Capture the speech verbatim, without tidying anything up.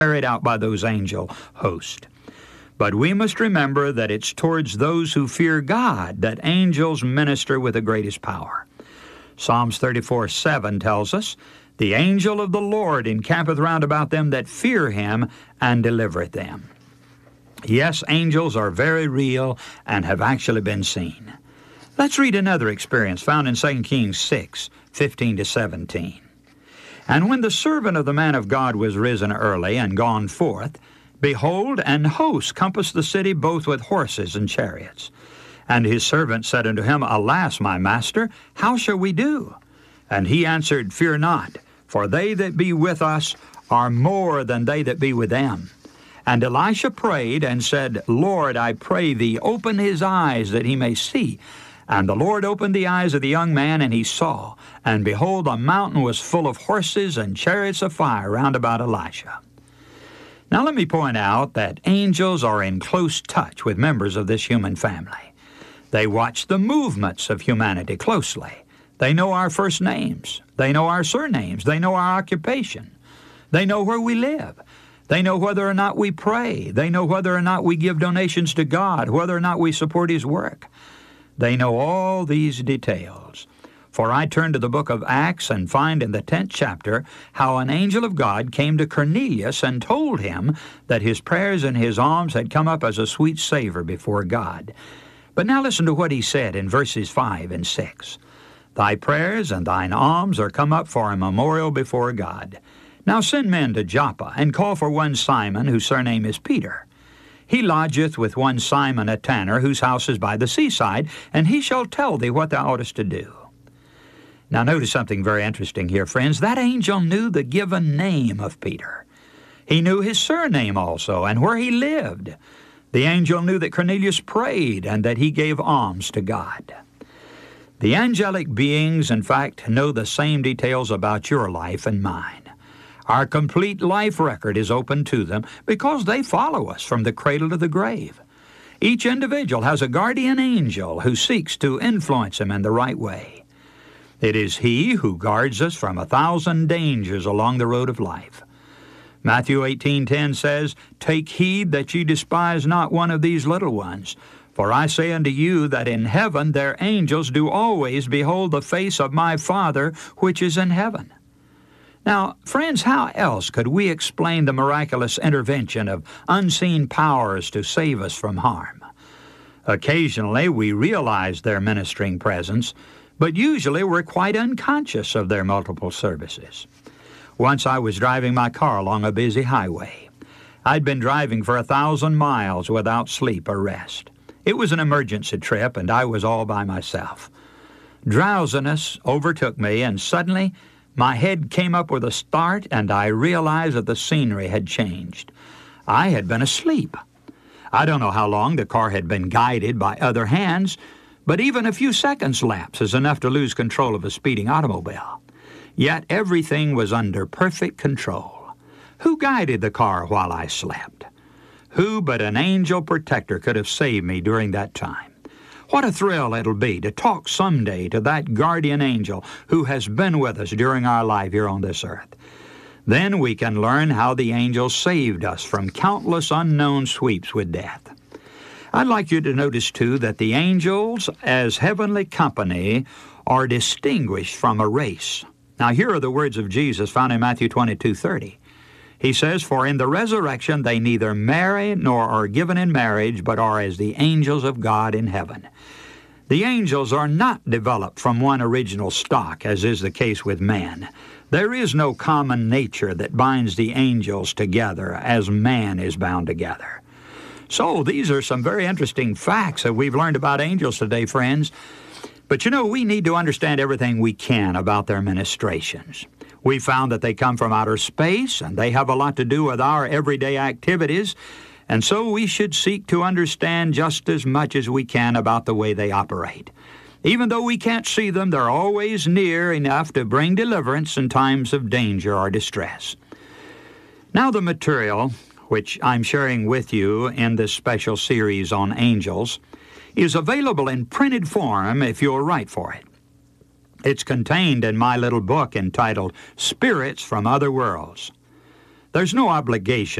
carried out by those angel hosts. But we must remember that it's towards those who fear God that angels minister with the greatest power. Psalms thirty-four seven tells us, "The angel of the Lord encampeth round about them that fear him, and delivereth them." Yes, angels are very real and have actually been seen. Let's read another experience found in Second Kings six fifteen to seventeen. "And when the servant of the man of God was risen early and gone forth, behold, an host compassed the city both with horses and chariots. And his servant said unto him, Alas, my master, how shall we do? And he answered, Fear not, for they that be with us are more than they that be with them. And Elisha prayed and said, Lord, I pray thee, open his eyes that he may see. And the Lord opened the eyes of the young man, and he saw. And behold, the mountain was full of horses and chariots of fire round about Elisha." Now let me point out that angels are in close touch with members of this human family. They watch the movements of humanity closely. They know our first names. They know our surnames. They know our occupation. They know where we live. They know whether or not we pray. They know whether or not we give donations to God, whether or not we support His work. They know all these details. For I turn to the book of Acts and find in the tenth chapter how an angel of God came to Cornelius and told him that his prayers and his alms had come up as a sweet savor before God. But now listen to what he said in verses five and six. "Thy prayers and thine alms are come up for a memorial before God. Now send men to Joppa, and call for one Simon, whose surname is Peter. He lodgeth with one Simon a tanner, whose house is by the seaside, and he shall tell thee what thou oughtest to do." Now notice something very interesting here, friends. That angel knew the given name of Peter. He knew his surname also, and where he lived. The angel knew that Cornelius prayed, and that he gave alms to God. The angelic beings, in fact, know the same details about your life and mine. Our complete life record is open to them because they follow us from the cradle to the grave. Each individual has a guardian angel who seeks to influence him in the right way. It is he who guards us from a thousand dangers along the road of life. Matthew eighteen ten says, "Take heed that ye despise not one of these little ones. For I say unto you that in heaven their angels do always behold the face of my Father which is in heaven." Now, friends, how else could we explain the miraculous intervention of unseen powers to save us from harm? Occasionally we realize their ministering presence, but usually we're quite unconscious of their multiple services. Once I was driving my car along a busy highway. I'd been driving for a thousand miles without sleep or rest. It was an emergency trip, and I was all by myself. Drowsiness overtook me, and suddenly my head came up with a start, and I realized that the scenery had changed. I had been asleep. I don't know how long the car had been guided by other hands, but even a few seconds lapse is enough to lose control of a speeding automobile. Yet everything was under perfect control. Who guided the car while I slept? Who but an angel protector could have saved me during that time? What a thrill it'll be to talk someday to that guardian angel who has been with us during our life here on this earth. Then we can learn how the angel saved us from countless unknown sweeps with death. I'd like you to notice, too, that the angels, as heavenly company, are distinguished from a race. Now, here are the words of Jesus found in Matthew twenty-two thirty. He says, "For in the resurrection they neither marry nor are given in marriage, but are as the angels of God in heaven." The angels are not developed from one original stock, as is the case with man. There is no common nature that binds the angels together as man is bound together. So these are some very interesting facts that we've learned about angels today, friends. But you know, we need to understand everything we can about their ministrations. We found that they come from outer space, and they have a lot to do with our everyday activities, and so we should seek to understand just as much as we can about the way they operate. Even though we can't see them, they're always near enough to bring deliverance in times of danger or distress. Now the material, which I'm sharing with you in this special series on angels, is available in printed form if you'll write for it. It's contained in my little book entitled Spirits from Other Worlds. There's no obligation